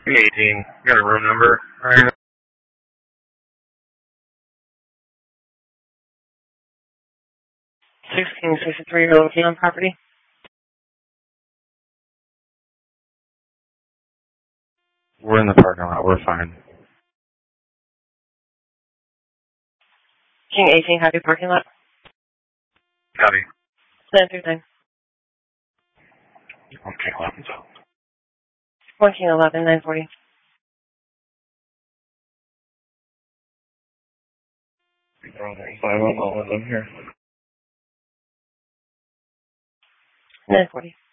18. Got a room number? Alright. 1663, you're looking on property? We're in the parking lot. We're fine. King 18, happy parking lot? Copy. 939. Okay, 11's out. 1411, 940. There's 5 on all of them here. 940.